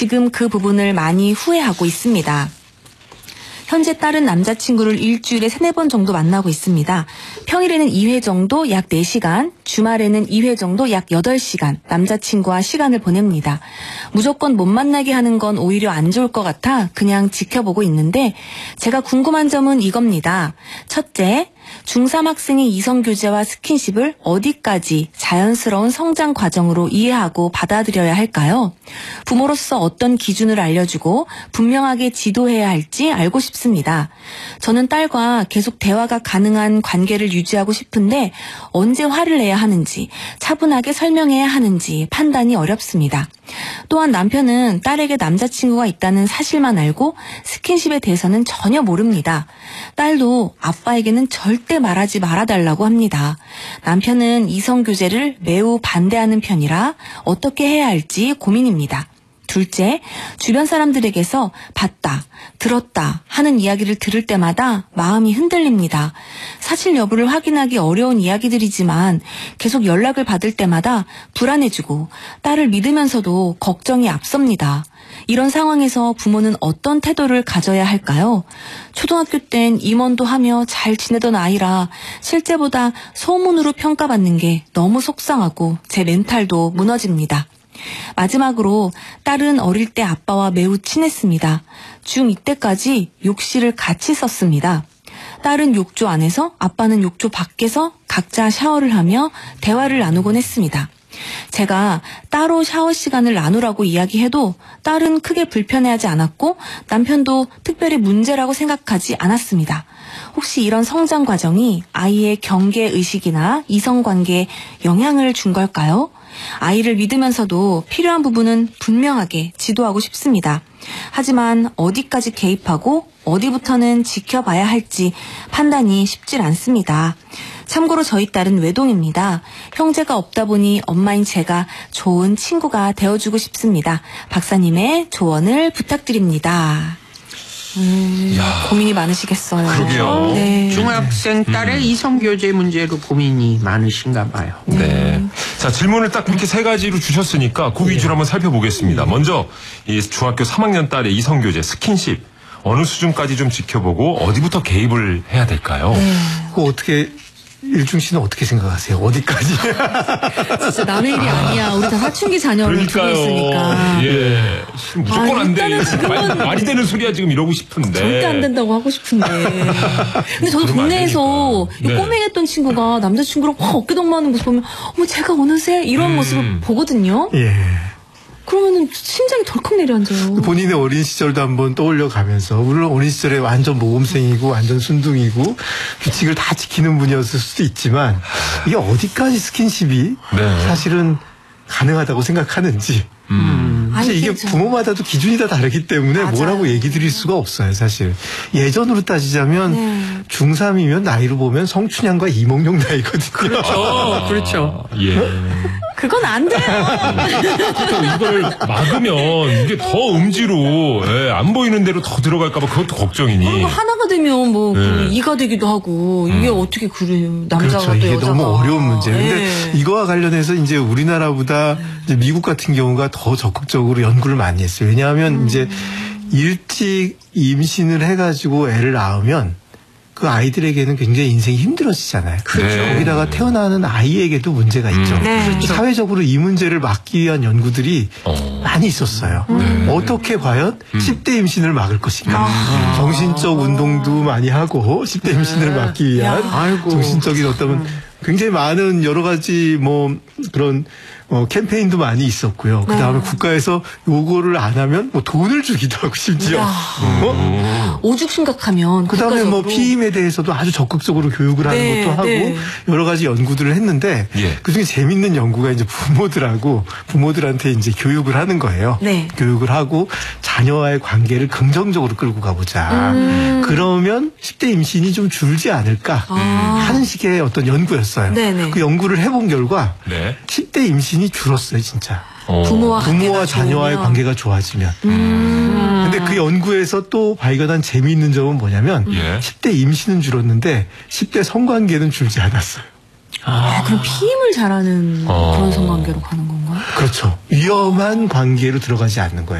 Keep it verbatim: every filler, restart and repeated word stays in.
지금 그 부분을 많이 후회하고 있습니다. 현재 딸은 남자친구를 일주일에 세네 번 정도 만나고 있습니다. 평일에는 이 회 정도 약 네 시간, 주말에는 이 회 정도 약 여덟 시간 남자친구와 시간을 보냅니다. 무조건 못 만나게 하는 건 오히려 안 좋을 것 같아 그냥 지켜보고 있는데 제가 궁금한 점은 이겁니다. 첫째, 중삼 학생이 이성교제와 스킨십을 어디까지 자연스러운 성장 과정으로 이해하고 받아들여야 할까요? 부모로서 어떤 기준을 알려주고 분명하게 지도해야 할지 알고 싶습니다. 저는 딸과 계속 대화가 가능한 관계를 유지하고 싶은데 언제 화를 내야 하는지, 차분하게 설명해야 하는지 판단이 어렵습니다. 또한 남편은 딸에게 남자친구가 있다는 사실만 알고 스킨십에 대해서는 전혀 모릅니다. 딸도 아빠에게는 절대 말하지 말아달라고 합니다. 남편은 이성교제를 매우 반대하는 편이라 어떻게 해야 할지 고민입니다. 둘째, 주변 사람들에게서 봤다, 들었다 하는 이야기를 들을 때마다 마음이 흔들립니다. 사실 여부를 확인하기 어려운 이야기들이지만 계속 연락을 받을 때마다 불안해지고 딸을 믿으면서도 걱정이 앞섭니다. 이런 상황에서 부모는 어떤 태도를 가져야 할까요? 초등학교 땐 임원도 하며 잘 지내던 아이라 실제보다 소문으로 평가받는 게 너무 속상하고 제 멘탈도 무너집니다. 마지막으로 딸은 어릴 때 아빠와 매우 친했습니다. 중이 때까지 욕실을 같이 썼습니다. 딸은 욕조 안에서, 아빠는 욕조 밖에서 각자 샤워를 하며 대화를 나누곤 했습니다. 제가 따로 샤워 시간을 나누라고 이야기해도 딸은 크게 불편해하지 않았고 남편도 특별히 문제라고 생각하지 않았습니다. 혹시 이런 성장 과정이 아이의 경계의식이나 이성관계에 영향을 준 걸까요? 아이를 믿으면서도 필요한 부분은 분명하게 지도하고 싶습니다. 하지만 어디까지 개입하고 어디부터는 지켜봐야 할지 판단이 쉽질 않습니다. 참고로 저희 딸은 외동입니다. 형제가 없다 보니 엄마인 제가 좋은 친구가 되어주고 싶습니다. 박사님의 조언을 부탁드립니다. 음, 고민이 많으시겠어요. 그러게요. 네. 중학생 딸의 음. 이성교제 문제로 고민이 많으신가 봐요. 네. 네. 자, 질문을 딱 그렇게 세 가지로 주셨으니까 그 위주로 네. 한번 살펴보겠습니다. 먼저 이 중학교 삼 학년 딸의 이성교제, 스킨십 어느 수준까지 좀 지켜보고 어디부터 개입을 해야 될까요? 네. 그거 어떻게 일중 씨는 어떻게 생각하세요? 어디까지? 진짜 남의 일이 아니야. 우리 다 사춘기 자녀를 두고 있으니까. 예. 무조건 아, 안 돼. 지금은 말이 되는 소리야 지금 이러고 싶은데. 절대 안 된다고 하고 싶은데. 근데 저도 동네에서 네. 꼬맹했던 친구가 남자친구랑 확 어깨동무하는 모습 보면 어머 제가 어느새 이런 음. 모습을 보거든요. 예. 그러면은 심장이 덜컥 내려앉아요. 본인의 어린 시절도 한번 떠올려 가면서 물론 어린 시절에 완전 모범생이고 완전 순둥이고 규칙을 다 지키는 분이었을 수도 있지만 이게 어디까지 스킨십이 네. 사실은 가능하다고 생각하는지 음. 사실 이게 부모마다도 기준이 다 다르기 때문에 맞아요. 뭐라고 얘기 드릴 수가 없어요. 사실 예전으로 따지자면 네. 중삼이면 나이로 보면 성춘향과 이몽룡 나이거든요. 그렇죠. 그렇죠. 예. 그건 안 돼요. 이거를 막으면 이게 더 음지로 예, 안 보이는 대로 더 들어갈까봐 그것도 걱정이니. 그리고 하나가 되면 뭐 네. 이가 되기도 하고 이게 음. 어떻게 그래요? 남자가 그렇죠. 이게 여자가. 너무 어려운 문제예요. 근데 네. 이거와 관련해서 이제 우리나라보다 이제 미국 같은 경우가 더 적극적으로 연구를 많이 했어요. 왜냐하면 음. 이제 일찍 임신을 해가지고 애를 낳으면 그 아이들에게는 굉장히 인생이 힘들어지잖아요. 그렇죠. 네. 거기다가 태어나는 아이에게도 문제가 있죠. 음, 네. 그렇죠. 사회적으로 이 문제를 막기 위한 연구들이 어. 많이 있었어요. 음. 어떻게 과연 음. 십 대 임신을 막을 것인가. 아. 정신적 운동도 많이 하고 십 대 임신을 막기 위한 정신적인 어떤 굉장히 많은 여러 가지 뭐 그런 어, 캠페인도 많이 있었고요. 그 다음에 네. 국가에서 요거를 안 하면 뭐 돈을 주기도 하고 심지어. 어? 오죽 심각하면. 그 다음에 뭐 피임에 대해서도 아주 적극적으로 교육을 하는 네, 것도 하고 네. 여러 가지 연구들을 했는데 예. 그중에 재밌는 연구가 이제 부모들하고 부모들한테 이제 교육을 하는 거예요. 네. 교육을 하고 자녀와의 관계를 긍정적으로 끌고 가보자. 음. 그러면 십 대 임신이 좀 줄지 않을까 아. 하는 식의 어떤 연구였어요. 네네. 그 연구를 해본 결과 네. 십 대 임신이 줄었어요, 진짜. 어. 부모와, 부모와 자녀와의 좋으면. 관계가 좋아지면. 음. 근데 그 연구에서 또 발견한 재미있는 점은 뭐냐면 예. 십 대 임신은 줄었는데 십 대 성관계는 줄지 않았어요. 아, 그럼 피임을 잘하는 어. 그런 성관계로 가는 건가요? 그렇죠. 위험한 관계로 들어가지 않는 거예요.